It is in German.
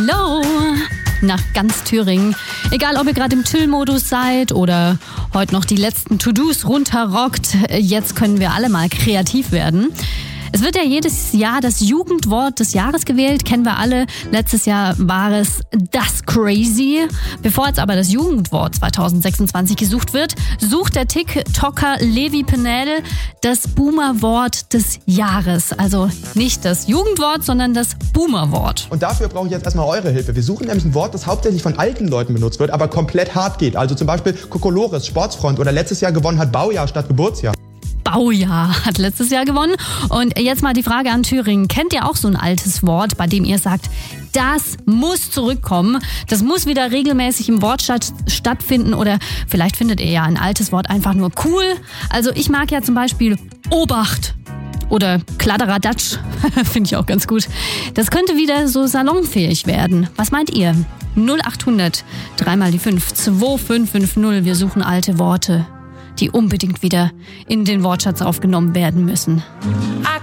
Hallo nach ganz Thüringen. Egal, ob ihr gerade im Chill-Modus seid oder heute noch die letzten To-Dos runterrockt, jetzt können wir alle mal kreativ werden. Es wird ja jedes Jahr das Jugendwort des Jahres gewählt, kennen wir alle. Letztes Jahr war es das Crazy. Bevor jetzt aber das Jugendwort 2026 gesucht wird, sucht der TikToker Levi Penel das Boomer-Wort des Jahres. Also nicht das Jugendwort, sondern das Boomer-Wort. Und dafür brauche ich jetzt erstmal eure Hilfe. Wir suchen nämlich ein Wort, das hauptsächlich von alten Leuten benutzt wird, aber komplett hart geht. Also zum Beispiel Kokolores, Sportsfreund oder letztes Jahr gewonnen hat Baujahr statt Geburtsjahr. Baujahr hat letztes Jahr gewonnen. Und jetzt mal die Frage an Thüringen. Kennt ihr auch so ein altes Wort, bei dem ihr sagt, das muss zurückkommen, das muss wieder regelmäßig im Wortschatz stattfinden, oder vielleicht findet ihr ja ein altes Wort einfach nur cool. Also ich mag ja zum Beispiel Obacht oder Kladderadatsch, finde ich auch ganz gut. Das könnte wieder so salonfähig werden. Was meint ihr? 0800 3 × 5 2550. Wir suchen alte Worte, die unbedingt wieder in den Wortschatz aufgenommen werden müssen.